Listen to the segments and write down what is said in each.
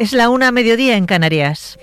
Es la 1:00 en Canarias.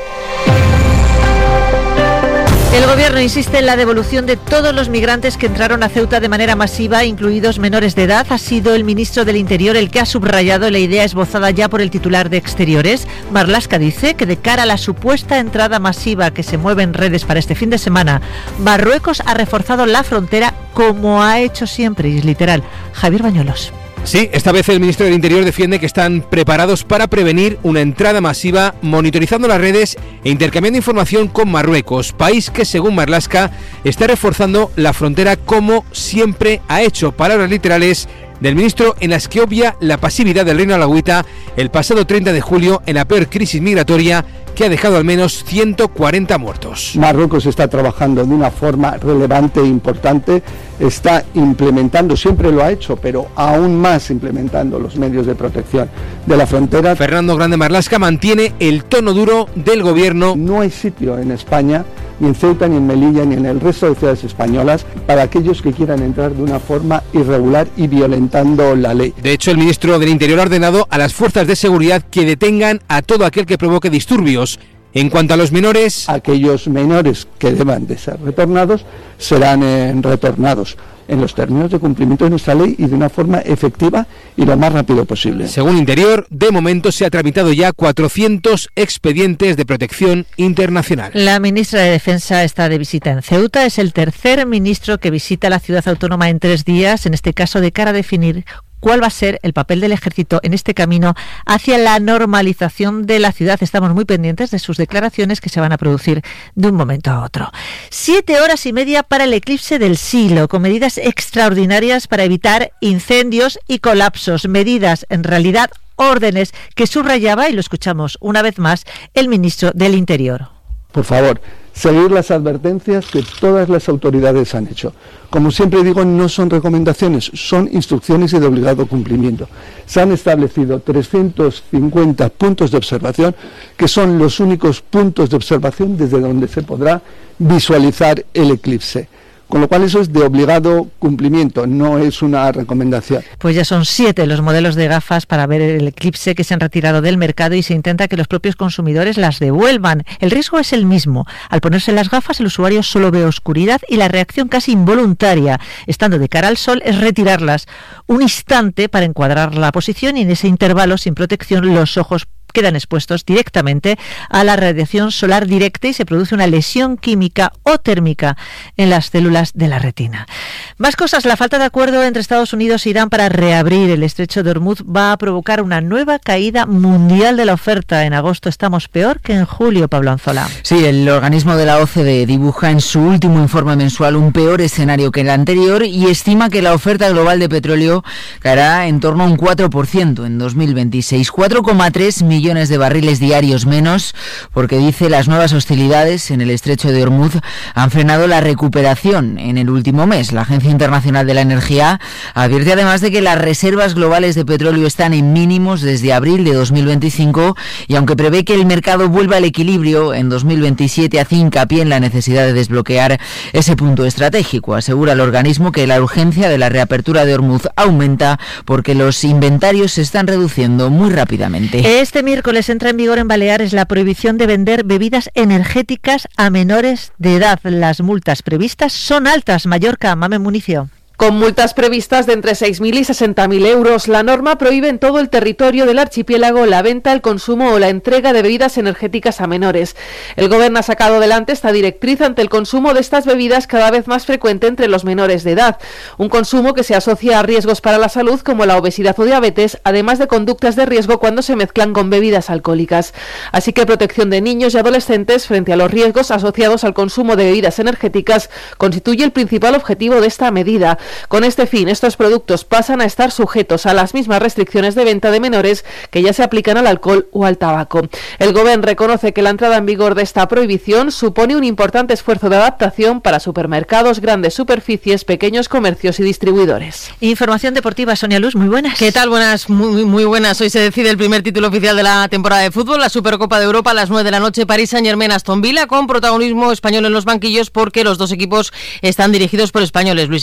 El Gobierno insiste en la devolución de todos los migrantes que entraron a Ceuta de manera masiva, incluidos menores de edad. Ha sido el ministro del Interior el que ha subrayado la idea esbozada ya por el titular de Exteriores. Marlaska dice que de cara a la supuesta entrada masiva que se mueve en redes para este fin de semana, Marruecos ha reforzado la frontera como ha hecho siempre, y es literal. Javier Bañuelos. Sí, esta vez el ministro del Interior defiende que están preparados para prevenir una entrada masiva, monitorizando las redes e intercambiando información con Marruecos, país que, según Marlaska, está reforzando la frontera como siempre ha hecho. Palabras literales del ministro en las que obvia la pasividad del Reino Alauita el pasado 30 de julio en la peor crisis migratoria que ha dejado al menos 140 muertos. Marruecos está trabajando de una forma relevante e importante, está implementando, siempre lo ha hecho, pero aún más implementando los medios de protección de la frontera. Fernando Grande Marlaska mantiene el tono duro del gobierno. No hay sitio en España, ni en Ceuta, ni en Melilla, ni en el resto de ciudades españolas, para aquellos que quieran entrar de una forma irregular y violentando la ley. De hecho, el ministro del Interior ha ordenado a las fuerzas de seguridad que detengan a todo aquel que provoque disturbios. En cuanto a los menores, aquellos menores que deban de ser retornados serán retornados en los términos de cumplimiento de nuestra ley y de una forma efectiva y lo más rápido posible. Según Interior, de momento se ha tramitado ya 400 expedientes de protección internacional. La ministra de Defensa está de visita en Ceuta. Es el tercer ministro que visita la ciudad autónoma en 3 días, en este caso de cara a definir cuál va a ser el papel del ejército en este camino hacia la normalización de la ciudad. Estamos muy pendientes de sus declaraciones que se van a producir de un momento a otro. 7 horas y media para el eclipse del siglo, con medidas extraordinarias para evitar incendios y colapsos. Medidas, en realidad, órdenes que subrayaba, y lo escuchamos una vez más, el ministro del Interior. Por favor, seguir las advertencias que todas las autoridades han hecho. Como siempre digo, no son recomendaciones, son instrucciones y de obligado cumplimiento. Se han establecido 350 puntos de observación, que son los únicos puntos de observación desde donde se podrá visualizar el eclipse. Con lo cual eso es de obligado cumplimiento, no es una recomendación. Pues ya son 7 los modelos de gafas para ver el eclipse que se han retirado del mercado y se intenta que los propios consumidores las devuelvan. El riesgo es el mismo. Al ponerse las gafas el usuario solo ve oscuridad y la reacción casi involuntaria, estando de cara al sol, es retirarlas. Un instante para encuadrar la posición y en ese intervalo sin protección los ojos quedan expuestos directamente a la radiación solar directa y se produce una lesión química o térmica en las células de la retina. Más cosas. La falta de acuerdo entre Estados Unidos e Irán para reabrir el estrecho de Hormuz va a provocar una nueva caída mundial de la oferta. En agosto estamos peor que en julio, Pablo Anzola. Sí, el organismo de la OCDE dibuja en su último informe mensual un peor escenario que el anterior y estima que la oferta global de petróleo caerá en torno a un 4% en 2026, 4,3 millones de barriles diarios menos, porque dice las nuevas hostilidades en el estrecho de Hormuz han frenado la recuperación en el último mes. La Agencia Internacional de la Energía advierte además de que las reservas globales de petróleo están en mínimos desde abril de 2025 y aunque prevé que el mercado vuelva al equilibrio en 2027, hace hincapié en la necesidad de desbloquear ese punto estratégico. Asegura el organismo que la urgencia de la reapertura de Hormuz aumenta porque los inventarios se están reduciendo muy rápidamente. Este miércoles entra en vigor en Baleares la prohibición de vender bebidas energéticas a menores de edad. Las multas previstas son altas. Mallorca, Mame Municio. Con multas previstas de entre 6.000 y 60.000 euros, la norma prohíbe en todo el territorio del archipiélago la venta, el consumo o la entrega de bebidas energéticas a menores. El Gobierno ha sacado adelante esta directriz ante el consumo de estas bebidas cada vez más frecuente entre los menores de edad. Un consumo que se asocia a riesgos para la salud como la obesidad o diabetes, además de conductas de riesgo cuando se mezclan con bebidas alcohólicas. Así que protección de niños y adolescentes frente a los riesgos asociados al consumo de bebidas energéticas constituye el principal objetivo de esta medida. Con este fin, estos productos pasan a estar sujetos a las mismas restricciones de venta de menores que ya se aplican al alcohol o al tabaco. El Gobierno reconoce que la entrada en vigor de esta prohibición supone un importante esfuerzo de adaptación para supermercados, grandes superficies, pequeños comercios y distribuidores. Información deportiva, Sonia Luz, muy buenas. ¿Qué tal? Buenas, muy buenas. Hoy se decide el primer título oficial de la temporada de fútbol, la Supercopa de Europa a las 9 de la noche, Paris Saint-Germain-Aston Villa, con protagonismo español en los banquillos porque los dos equipos están dirigidos por españoles. Luis Enrique en el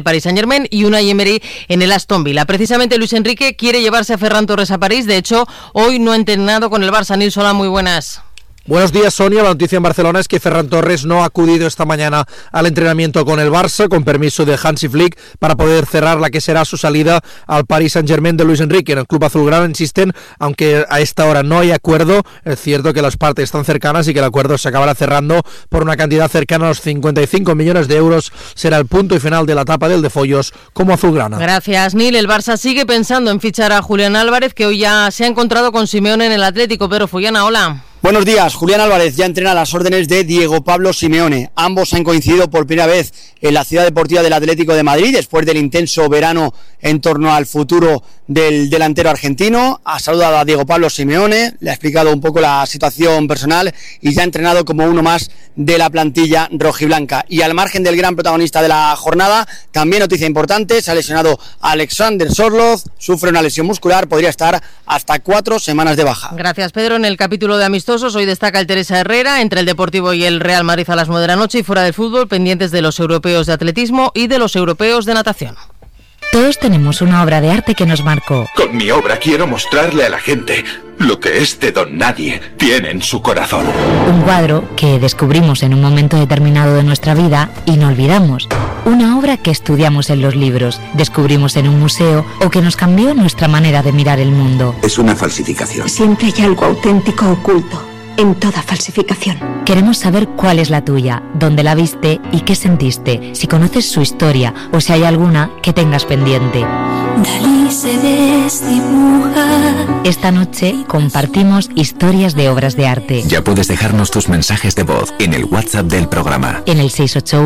Paris Saint-Germain y Unai Emery en el Aston Villa. Precisamente Luis Enrique quiere llevarse a Ferran Torres a París. De hecho, hoy no ha entrenado con el Barça. Nils, hola, muy buenas. Buenos días, Sonia. La noticia en Barcelona es que Ferran Torres no ha acudido esta mañana al entrenamiento con el Barça, con permiso de Hansi Flick, para poder cerrar la que será su salida al Paris Saint-Germain de Luis Enrique. En el club azulgrana insisten, aunque a esta hora no hay acuerdo, es cierto que las partes están cercanas y que el acuerdo se acabará cerrando por una cantidad cercana a los 55 millones de euros. Será el punto y final de la etapa del de Follos como azulgrana. Gracias, Nil. El Barça sigue pensando en fichar a Julián Álvarez, que hoy ya se ha encontrado con Simeone en el Atlético. Pedro Fullana, hola. Buenos días. Julián Álvarez ya entrena a las órdenes de Diego Pablo Simeone. Ambos han coincidido por primera vez en la ciudad deportiva del Atlético de Madrid después del intenso verano en torno al futuro del delantero argentino. Ha saludado a Diego Pablo Simeone, le ha explicado un poco la situación personal y ya ha entrenado como uno más de la plantilla rojiblanca. Y al margen del gran protagonista de la jornada, también noticia importante, se ha lesionado Alexander Sorloth, sufre una lesión muscular, podría estar hasta 4 semanas de baja. Gracias, Pedro. En el capítulo de amistosos hoy destaca el Teresa Herrera, entre el Deportivo y el Real Madrid a las 9 de la noche, y fuera del fútbol, pendientes de los europeos de atletismo y de los europeos de natación. Todos tenemos una obra de arte que nos marcó. Con mi obra quiero mostrarle a la gente lo que este don nadie tiene en su corazón. Un cuadro que descubrimos en un momento determinado de nuestra vida y no olvidamos. Una obra que estudiamos en los libros, descubrimos en un museo o que nos cambió nuestra manera de mirar el mundo. Es una falsificación. Siempre hay algo auténtico oculto en toda falsificación. Queremos saber cuál es la tuya, dónde la viste y qué sentiste, si conoces su historia o si hay alguna que tengas pendiente. Dalí se desdibuja. Esta noche compartimos historias de obras de arte. Ya puedes dejarnos tus mensajes de voz en el WhatsApp del programa. En el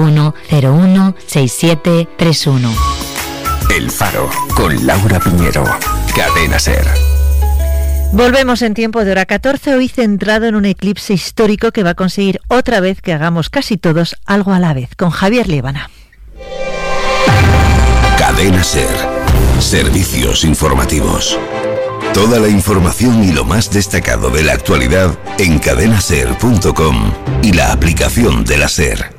681-01-6731. El Faro, con Laura Piñero. Cadena SER. Volvemos en tiempo de hora 14, hoy centrado en un eclipse histórico que va a conseguir otra vez que hagamos casi todos algo a la vez, con Javier Líbana. Cadena SER. Servicios informativos. Toda la información y lo más destacado de la actualidad en cadenaser.com y la aplicación de la SER.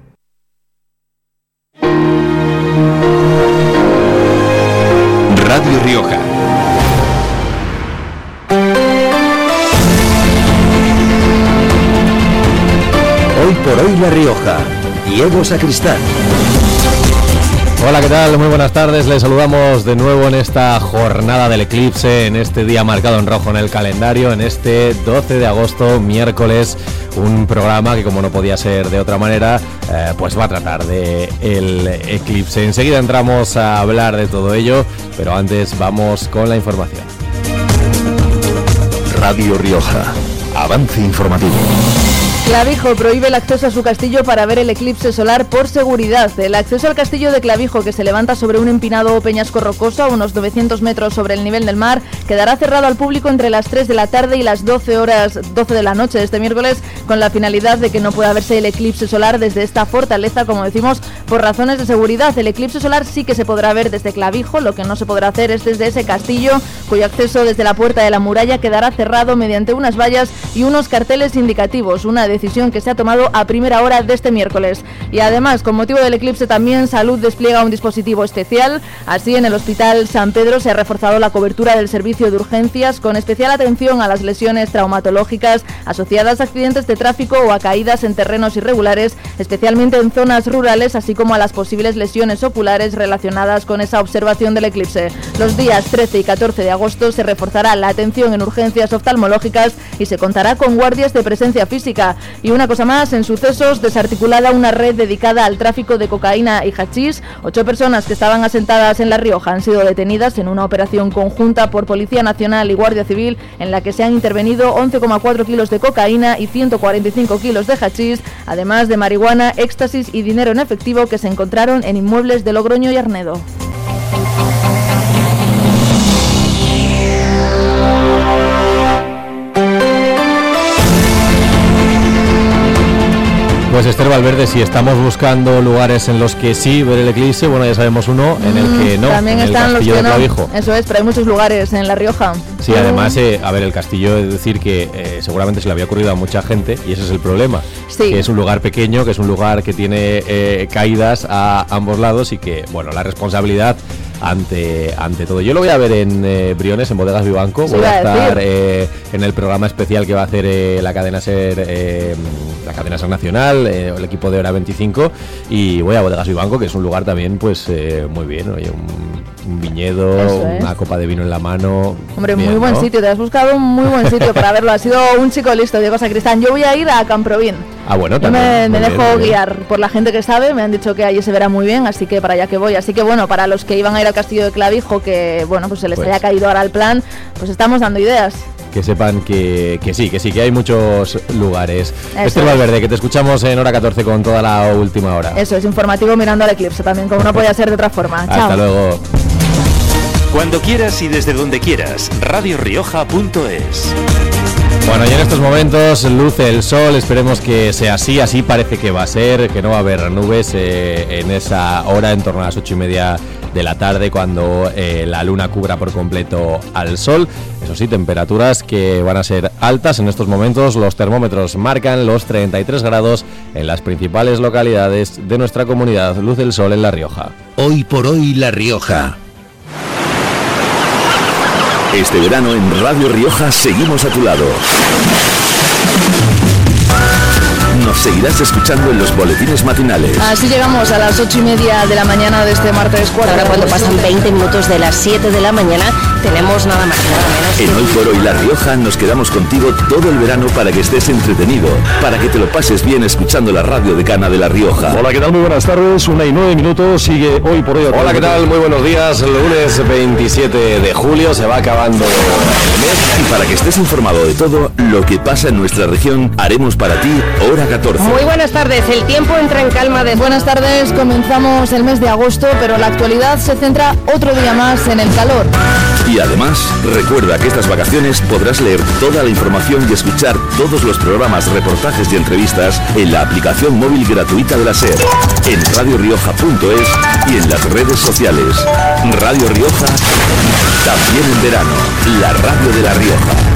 Radio Rioja. Hoy por hoy La Rioja. Diego Sacristán. Hola, ¿qué tal? Muy buenas tardes. Les saludamos de nuevo en esta jornada del eclipse, en este día marcado en rojo en el calendario, en este 12 de agosto, miércoles, un programa que, como no podía ser de otra manera, pues va a tratar de el eclipse. Enseguida entramos a hablar de todo ello, pero antes vamos con la información. Radio Rioja. Avance informativo. Clavijo prohíbe el acceso a su castillo para ver el eclipse solar por seguridad. El acceso al castillo de Clavijo, que se levanta sobre un empinado peñasco rocoso a unos 900 metros sobre el nivel del mar, quedará cerrado al público entre las 3 de la tarde y las 12 de la noche de este miércoles, con la finalidad de que no pueda verse el eclipse solar desde esta fortaleza, como decimos, por razones de seguridad. El eclipse solar sí que se podrá ver desde Clavijo, lo que no se podrá hacer es desde ese castillo, cuyo acceso desde la puerta de la muralla quedará cerrado mediante unas vallas y unos carteles indicativos, una decisión que se ha tomado a primera hora de este miércoles. Y además, con motivo del eclipse, también Salud despliega un dispositivo especial. Así, en el Hospital San Pedro se ha reforzado la cobertura del servicio de urgencias, con especial atención a las lesiones traumatológicas asociadas a accidentes de tráfico o a caídas en terrenos irregulares, especialmente en zonas rurales, así como a las posibles lesiones oculares relacionadas con esa observación del eclipse. Los días 13 y 14 de agosto se reforzará la atención en urgencias oftalmológicas y se contará con guardias de presencia física. Y una cosa más, en sucesos, desarticulada una red dedicada al tráfico de cocaína y hachís. 8 personas que estaban asentadas en La Rioja han sido detenidas en una operación conjunta por Policía Nacional y Guardia Civil, en la que se han intervenido 11,4 kilos de cocaína y 145 kilos de hachís, además de marihuana, éxtasis y dinero en efectivo que se encontraron en inmuebles de Logroño y Arnedo. Pues Esther Valverde, si estamos buscando lugares en los que sí ver el eclipse, bueno, ya sabemos uno en el que no, también en el están castillo los que de Clavijo. No. Eso es, pero hay muchos lugares en La Rioja. Sí, además, a ver, el castillo, es decir que seguramente se le había ocurrido a mucha gente y ese es el problema. Sí. Que es un lugar pequeño, que es un lugar que tiene caídas a ambos lados y que, bueno, la responsabilidad ante todo. Yo lo voy a ver en Briones, en Bodegas Vivanco. Voy a estar en el programa especial que va a hacer la cadena SER Nacional, el equipo de Hora 25, y voy a Bodegas Vivanco, que es un lugar también pues muy bien. Oye, un viñedo, una copa de vino en la mano. Hombre, bien, muy buen ¿no? sitio, te has buscado un muy buen sitio para verlo. Ha sido un chico listo, Diego Sacristán. Yo voy a ir a Camprovín. Ah, bueno, Yo también. me dejo guiar por la gente que sabe, me han dicho que allí se verá muy bien, así que para allá que voy. Así que bueno, para los que iban a ir al castillo de Clavijo, que bueno, pues se les haya caído ahora el plan, pues estamos dando ideas. Que sepan que sí, que hay muchos lugares. Esther Valverde, que te escuchamos en Hora 14 con toda la última hora. Eso es informativo mirando al eclipse también, como no podía ser de otra forma. Chao. Hasta luego. Cuando quieras y desde donde quieras, radiorioja.es. Bueno, y en estos momentos luce el sol, esperemos que sea así parece que va a ser, que no va a haber nubes en esa hora, en torno a las 8:30 de la tarde, cuando la luna cubra por completo al sol. Eso sí, temperaturas que van a ser altas en estos momentos. Los termómetros marcan los 33 grados en las principales localidades de nuestra comunidad. Luce el sol en La Rioja. Hoy por hoy La Rioja. Este verano en Radio Rioja seguimos a tu lado. Nos seguirás escuchando en los boletines matinales. Así llegamos a las 8:30 de la mañana de este martes 4. Ahora cuando pasan 20 minutos de las 7 de la mañana tenemos nada más y nada menos. En Hoy por Hoy La Rioja nos quedamos contigo todo el verano para que estés entretenido, para que te lo pases bien escuchando la radio decana de La Rioja. Hola, ¿qué tal? Muy buenas tardes, 1:09, sigue Hoy por Hoy. Hola, ¿qué tal? Muy buenos días. Lunes 27 de julio, se va acabando el mes. Y para que estés informado de todo lo que pasa en nuestra región, haremos para ti Hora 14. Muy buenas tardes, el tiempo entra en calma de... Buenas tardes, comenzamos el mes de agosto, pero la actualidad se centra otro día más en el calor. Y además, recuerda que estas vacaciones podrás leer toda la información y escuchar todos los programas, reportajes y entrevistas en la aplicación móvil gratuita de la SER, en radiorioja.es y en las redes sociales. Radio Rioja, también en verano, la radio de La Rioja.